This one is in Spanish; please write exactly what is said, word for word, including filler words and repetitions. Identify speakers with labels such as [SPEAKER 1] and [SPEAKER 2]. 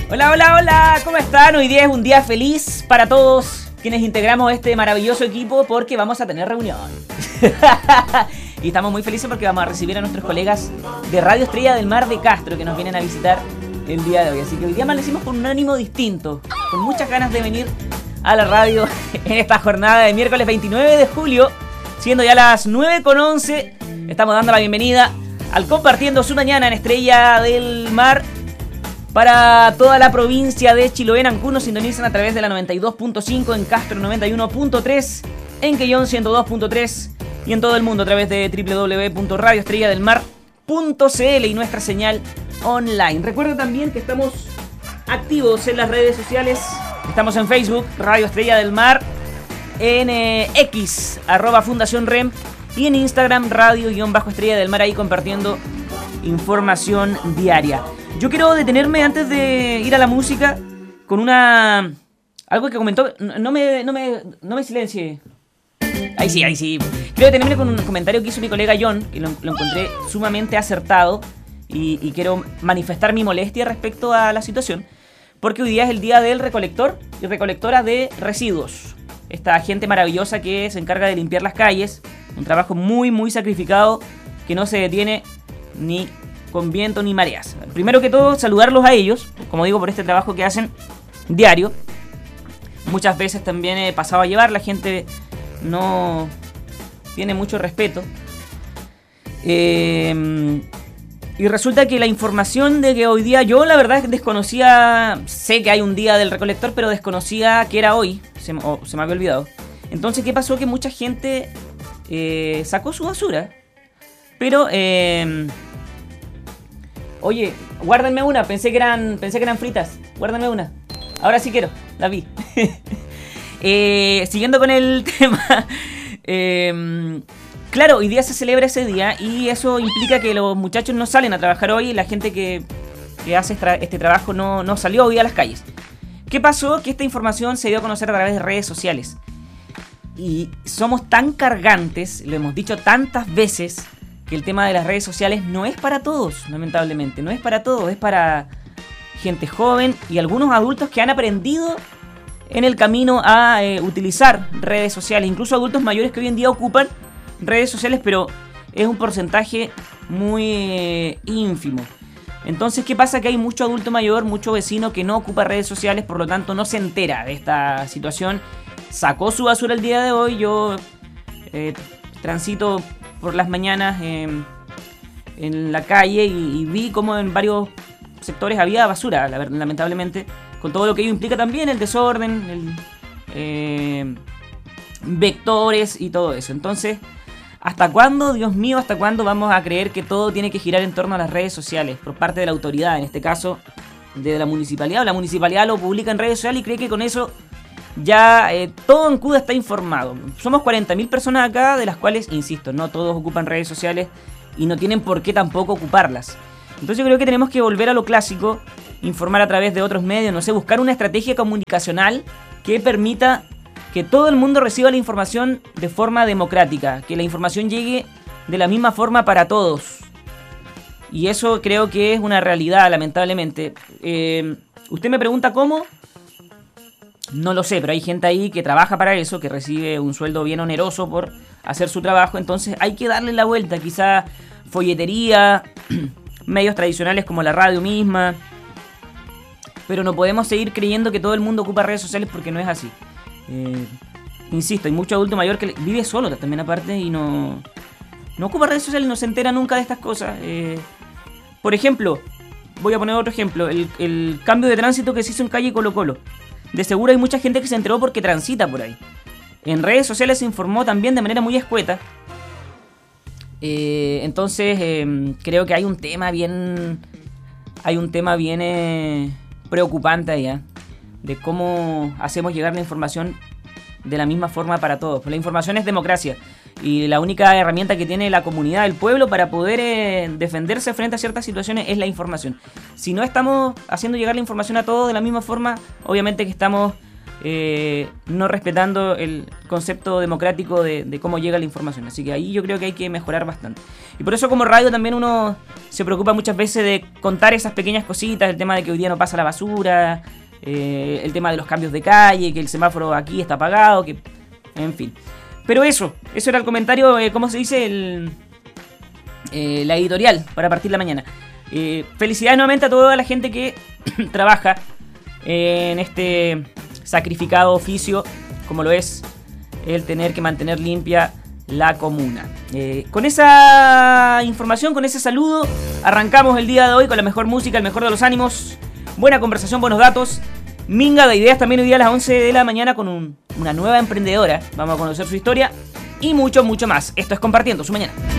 [SPEAKER 1] Hola, hola, hola, ¿cómo están? Hoy día es un día feliz para todos quienes integramos este maravilloso equipo porque vamos a tener reunión. Y estamos muy felices porque vamos a recibir a nuestros colegas de Radio Estrella del Mar de Castro que nos vienen a visitar el día de hoy. Así que hoy día amanecimos con un ánimo distinto, con muchas ganas de venir a la radio en esta jornada de miércoles veintinueve de julio, siendo ya las nueve con once. Estamos dando la bienvenida al Compartiendo su Mañana en Estrella del Mar. Para toda la provincia de Chiloé, en Ancún nos sintonizan a través de la noventa y dos punto cinco, en Castro noventa y uno punto tres, en Quellón ciento dos punto tres y en todo el mundo a través de doble u doble u doble u punto radio estrella del mar punto c l y nuestra señal online. Recuerda también que estamos activos en las redes sociales. Estamos en Facebook, Radio Estrella del Mar, en eh, X, arroba Fundación Rem, y en Instagram, Radio-Estrella del Mar, ahí compartiendo información diaria. Yo quiero detenerme antes de ir a la música con una... algo que comentó... No me, no me, no me silencie. Ahí sí, ahí sí. Quiero detenerme con un comentario que hizo mi colega John, que lo, lo encontré sumamente acertado, y, y quiero manifestar mi molestia respecto a la situación, porque hoy día es el día del recolector y recolectora de residuos. Esta gente maravillosa que se encarga de limpiar las calles, un trabajo muy, muy sacrificado que no se detiene ni con viento ni mareas. Primero que todo, saludarlos a ellos, como digo, por este trabajo que hacen diario. Muchas veces también he pasado a llevar, la gente no tiene mucho respeto. Eh, y resulta que la información de que hoy día, yo la verdad desconocía, sé que hay un día del recolector, pero desconocía que era hoy, se, oh, se me había olvidado. Entonces, ¿qué pasó? Que mucha gente eh, sacó su basura, pero... Eh, Oye, guárdenme una, pensé que eran pensé que eran fritas. Guárdenme una. Ahora sí quiero, la vi. eh, siguiendo con el tema. Eh, claro, hoy día se celebra ese día y eso implica que los muchachos no salen a trabajar hoy y la gente que, que hace este trabajo no, no salió hoy a las calles. ¿Qué pasó? Que esta información se dio a conocer a través de redes sociales. Y somos tan cargantes, lo hemos dicho tantas veces, que el tema de las redes sociales no es para todos, lamentablemente. No es para todos, es para gente joven y algunos adultos que han aprendido en el camino a eh, utilizar redes sociales. Incluso adultos mayores que hoy en día ocupan redes sociales, pero es un porcentaje muy eh, ínfimo. Entonces, ¿qué pasa? Que hay mucho adulto mayor, mucho vecino que no ocupa redes sociales, por lo tanto no se entera de esta situación. Sacó su basura el día de hoy, yo eh, transito por las mañanas eh, en la calle y, y vi como en varios sectores había basura, la, lamentablemente, con todo lo que ello implica también, el desorden, el, eh, vectores y todo eso. Entonces, ¿hasta cuándo, Dios mío, hasta cuándo vamos a creer que todo tiene que girar en torno a las redes sociales por parte de la autoridad, en este caso de la municipalidad? La municipalidad lo publica en redes sociales y cree que con eso ya eh, todo en Cuda está informado. Somos cuarenta mil personas acá, de las cuales, insisto, no todos ocupan redes sociales y no tienen por qué tampoco ocuparlas. Entonces yo creo que tenemos que volver a lo clásico, informar a través de otros medios, no sé, buscar una estrategia comunicacional que permita que todo el mundo reciba la información de forma democrática, que la información llegue de la misma forma para todos. Y eso creo que es una realidad, lamentablemente. Eh, usted me pregunta cómo. No lo sé, pero hay gente ahí que trabaja para eso, que recibe un sueldo bien oneroso por hacer su trabajo. Entonces hay que darle la vuelta, quizá folletería, medios tradicionales como la radio misma. Pero no podemos seguir creyendo que todo el mundo ocupa redes sociales porque no es así. Eh, insisto, hay mucho adulto mayor que vive solo también aparte y no, no ocupa redes sociales y no se entera nunca de estas cosas. Eh, por ejemplo, voy a poner otro ejemplo, el, el cambio de tránsito que se hizo en calle Colo Colo. De seguro hay mucha gente que se enteró porque transita por ahí. En redes sociales se informó también de manera muy escueta. Eh, entonces eh, creo que hay un tema bien... Hay un tema bien eh, preocupante allá. De cómo hacemos llegar la información de la misma forma para todos. Pues la información es democracia. Y la única herramienta que tiene la comunidad, el pueblo, para poder eh, defenderse frente a ciertas situaciones es la información. Si no estamos haciendo llegar la información a todos de la misma forma, obviamente que estamos eh, no respetando el concepto democrático de, de cómo llega la información. Así que ahí yo creo que hay que mejorar bastante. Y por eso como radio también uno se preocupa muchas veces de contar esas pequeñas cositas, el tema de que hoy día no pasa la basura, eh, el tema de los cambios de calle, que el semáforo aquí está apagado, que en fin. Pero eso, eso era el comentario, eh, ¿cómo se dice? El, eh, la editorial para partir la mañana. Eh, felicidades nuevamente a toda la gente que trabaja eh, en este sacrificado oficio, como lo es el tener que mantener limpia la comuna. Eh, con esa información, con ese saludo, arrancamos el día de hoy con la mejor música, el mejor de los ánimos, buena conversación, buenos datos, minga de ideas también hoy día a las once de la mañana con un, una nueva emprendedora. Vamos a conocer su historia y mucho, mucho más. Esto es Compartiendo su Mañana.